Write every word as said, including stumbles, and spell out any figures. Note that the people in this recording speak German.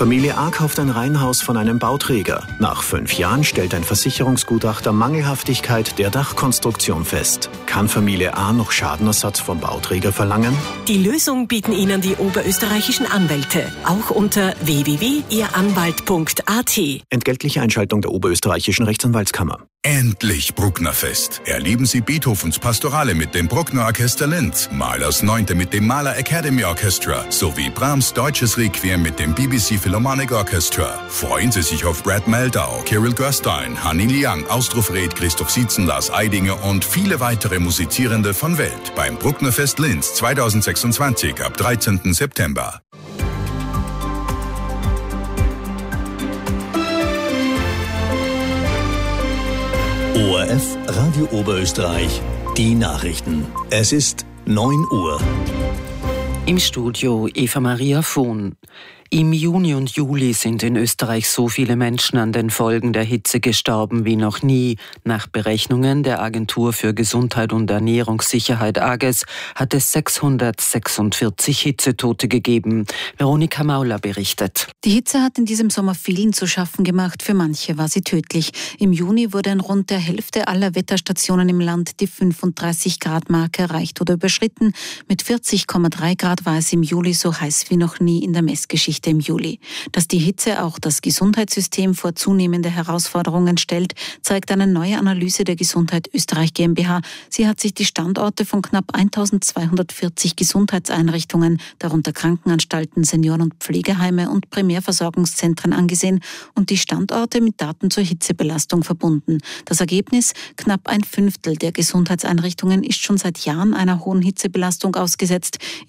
Familie A kauft ein Reihenhaus von einem Bauträger. Nach fünf Jahren stellt ein Versicherungsgutachter Mangelhaftigkeit der Dachkonstruktion fest. Kann Familie A noch Schadenersatz vom Bauträger verlangen? Die Lösung bieten Ihnen die oberösterreichischen Anwälte. Auch unter w w w punkt ihr anwalt punkt a t. Entgeltliche Einschaltung der oberösterreichischen Rechtsanwaltskammer. Endlich Brucknerfest. Erleben Sie Beethovens Pastorale mit dem Bruckner Orchester Linz, Mahlers Neunte mit dem Mahler Academy Orchestra sowie Brahms Deutsches Requiem mit dem B B C Philharmonic Orchestra. Freuen Sie sich auf Brad Meldau, Kirill Gerstein, Hanni Liang, Austruf Reth, Christoph Sietzen, Lars Eidinger und viele weitere Musizierende von Welt beim Brucknerfest Linz zweitausendsechsundzwanzig ab dreizehnten September. O R F Radio Oberösterreich, die Nachrichten. Es ist neun Uhr. Im Studio Eva Maria Vohn. Im Juni und Juli sind in Österreich so viele Menschen an den Folgen der Hitze gestorben wie noch nie. Nach Berechnungen der Agentur für Gesundheit und Ernährungssicherheit A G E S hat es sechshundertsechsundvierzig Hitzetote gegeben. Veronika Mauler berichtet. Die Hitze hat in diesem Sommer vielen zu schaffen gemacht. Für manche war sie tödlich. Im Juni wurde in rund der Hälfte aller Wetterstationen im Land die fünfunddreißig Grad Marke erreicht oder überschritten. Mit vierzig Komma drei Grad war es im Juli so heiß wie noch nie in der Messgeschichte im Juli. Dass die Hitze auch das Gesundheitssystem vor zunehmende Herausforderungen stellt, zeigt eine neue Analyse der Gesundheit Österreich GmbH. Sie hat sich die Standorte von knapp eintausendzweihundertvierzig Gesundheitseinrichtungen, darunter Krankenanstalten, Senioren- und Pflegeheime und Primärversorgungszentren angesehen und die Standorte mit Daten zur Hitzebelastung verbunden. Das Ergebnis: knapp ein Fünftel der Gesundheitseinrichtungen ist schon seit Jahren einer hohen Hitzebelastung ausgesetzt.